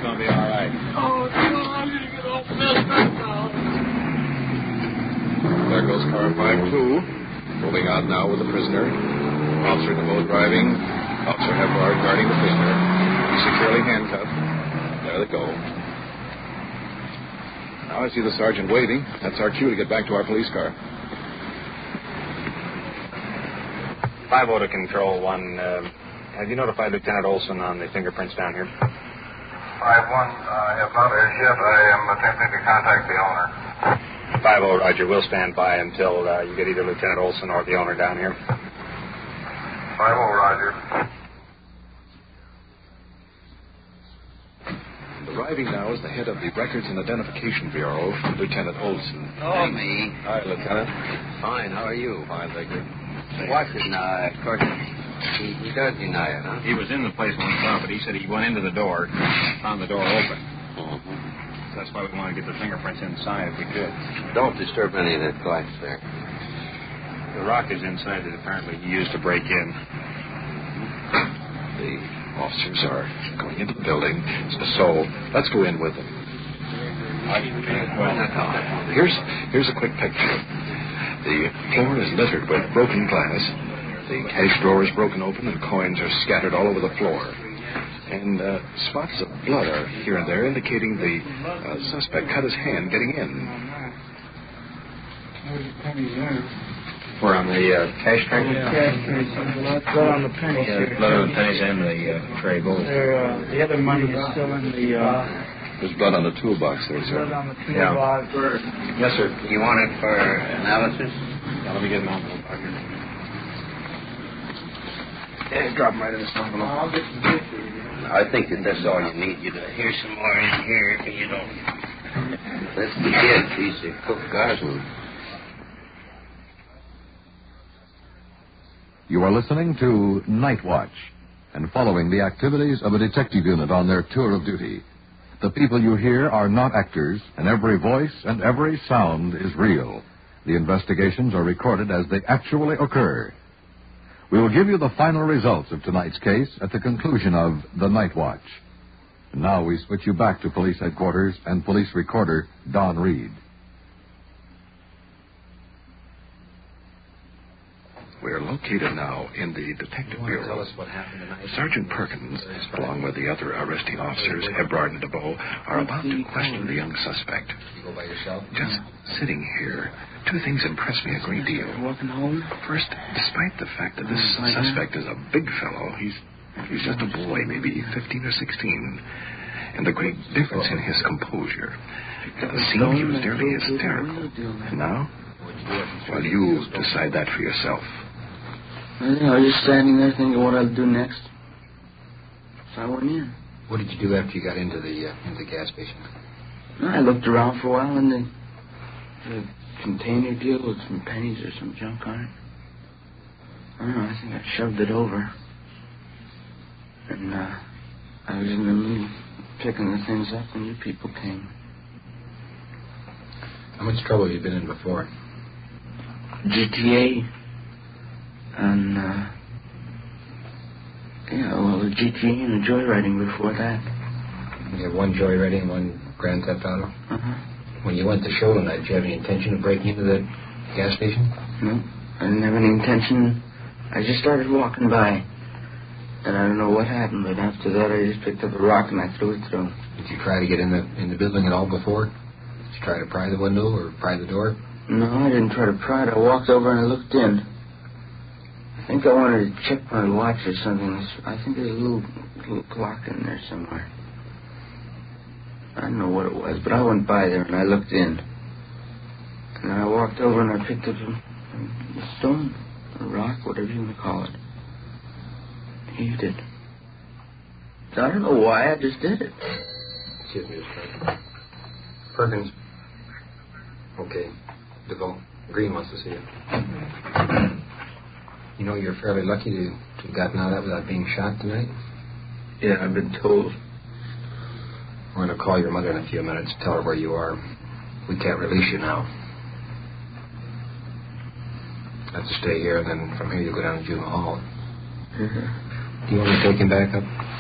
going to be all right. Oh, come on, you get off this now. There goes car 5-2. Moving out now with the prisoner. Officer DeVoe driving. Officer Hebrard guarding the prisoner. He's securely handcuffed. There they go. Now I see the sergeant waving. That's our cue to get back to our police car. 5-0 to Control 1. Have you notified Lieutenant Olson on the fingerprints down here? 5-1, I have not as yet. I am attempting to contact the owner. 5-0, Roger. We'll stand by until you get either Lieutenant Olson or the owner down here. 5-0, Roger. Arriving now is the head of the Records and Identification Bureau, Lieutenant Olson. Oh, me. Hi, Lieutenant. Fine, how are you? Fine, thank you. Watson, of course, he does deny it, huh? He was in the place when we saw, but he said he went into the door, found the door open. Mm-hmm. That's why we want to get the fingerprints inside if we could. Don't disturb any of that glass there. The rock is inside that apparently he used to break in. The officers are going into the building, so let's go in with them. Here's a quick picture. The floor is littered with broken glass. The cash drawer is broken open and coins are scattered all over the floor. And spots of blood are here and there indicating the suspect cut his hand getting in. We're on the cash tray? Cash tray. Blood on the pennies here. Blood on the pennies and the tray both. The other money is still in the... There's blood on the toolbox there, sir. blood on the toolbox. Yes, sir. You want it for analysis? Yeah, let me get an envelope out here. Yeah, drop right in this envelope. I'll get some pictures. I think that that's all you need. Here's some more in here if you don't. That's the kid. He's a Cook Gosling. You are listening to Night Watch and following the activities of a detective unit on their tour of duty. The people you hear are not actors, and every voice and every sound is real. The investigations are recorded as they actually occur. We will give you the final results of tonight's case at the conclusion of The Night Watch. And now we switch you back to police headquarters and police recorder Don Reed. We are located now in the Detective Bureau. Tell us what happened tonight. Sergeant Perkins, along with the other arresting officers, Hebrard and DeVoe, are about to question the young suspect. You go by yourself? Just sitting here, two things impress me a great deal. Walking home? First, despite the fact that this suspect is a big fellow, he's just a boy, maybe 15 or 16. And the great difference in his composure. At the scene, he was nearly hysterical. And now? Well, you decide that for yourself. I was just standing there thinking what I'd do next. So I went in. What did you do after you got into the gas station? I looked around for a while and the container deal with some pennies or some junk on it. I don't know, I think I shoved it over. And I was in the middle picking the things up when you people came. How much trouble have you been in before? GTA. And, the GTA and the joyriding before that. You have one joyriding and one Grand Theft Auto? Uh-huh. When you went to show tonight, did you have any intention of breaking into the gas station? No, I didn't have any intention. I just started walking by. And I don't know what happened, but after that I just picked up a rock and I threw it through. Did you try to get in the building at all before? Did you try to pry the window or pry the door? No, I didn't try to pry it. I walked over and I looked in. I think I wanted to check my watch or something. I think there's a little clock in there somewhere. I don't know what it was, but I went by there and I looked in. And then I walked over and I picked up a stone, a rock, whatever you want to call it. Heaved it. I don't know why, I just did it. Excuse me, Mr. Perkins. Okay. DeVoe. Green wants to see you. You know, you're fairly lucky to have gotten out of that without being shot tonight. Yeah, I've been told. We're going to call your mother in a few minutes, tell her where you are. We can't release you now. You have to stay here, and then from here you'll go down to Juvenile Hall. Mm-hmm. Do you want me to take him back up?